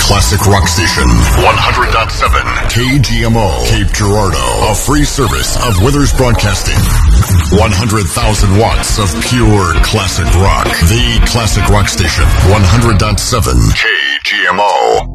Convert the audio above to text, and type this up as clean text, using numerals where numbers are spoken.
classic rock station. 100.7 KGMO, Cape Girardeau. A free service of Withers Broadcasting. 100,000 watts of pure classic rock. The classic rock station. 100.7 KGMO.